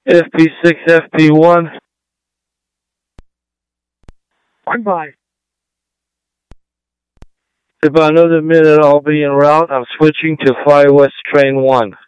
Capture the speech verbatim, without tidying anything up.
F P six, F P one. Goodbye. About another minute I'll be en route. I'm switching to Fly West Train one.